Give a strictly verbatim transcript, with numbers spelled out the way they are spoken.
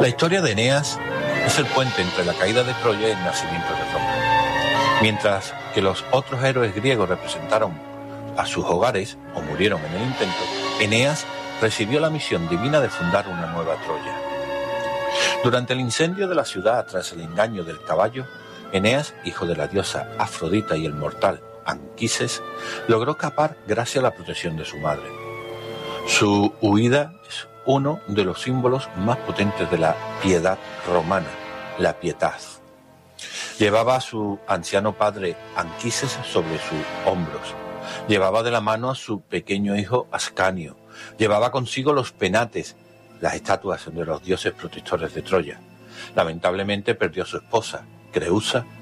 La historia de Eneas es el puente entre la caída de Troya y el nacimiento de Roma. Mientras que los otros héroes griegos representaron a sus hogares o murieron en el intento, Eneas recibió la misión divina de fundar una nueva Troya. Durante el incendio de la ciudad tras el engaño del caballo, Eneas, hijo de la diosa Afrodita y el mortal Anquises, logró escapar gracias a la protección de su madre. Su huida es uno de los símbolos más potentes de la piedad romana, la pietas. Llevaba a su anciano padre Anquises sobre sus hombros. Llevaba de la mano a su pequeño hijo Ascanio. Llevaba consigo los penates, las estatuas de los dioses protectores de Troya. Lamentablemente perdió a su esposa, Creusa,